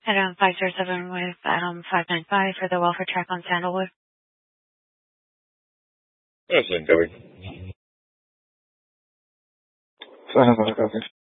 Adam 507 with Adam 595 for the welfare track on Sandalwood. Yes, Cover. Sandalwood, copy.